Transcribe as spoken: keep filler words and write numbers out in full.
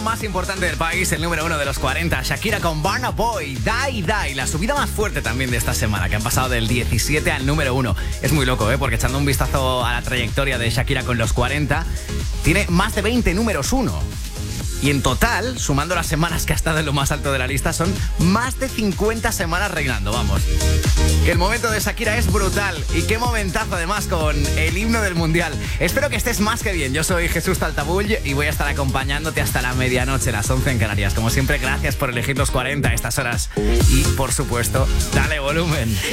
más importante del país, el número uno de los cuarenta, Shakira con Burna Boy, Die Die, la subida más fuerte también de esta semana, que han pasado del diecisiete al número uno. Es muy loco, ¿eh? Porque echando un vistazo a la trayectoria de Shakira con los cuarenta, tiene más de veinte números uno. Y en total, sumando las semanas que ha estado en lo más alto de la lista, son más de cincuenta semanas reinando, vamos. Que el momento de Shakira es brutal. Y qué momentazo además con el himno del Mundial. Espero que estés más que bien. Yo soy Jesús Taltabull y voy a estar acompañándote hasta la medianoche, las once en Canarias. Como siempre, gracias por elegir los cuarenta a estas horas. Y, por supuesto, dale volumen.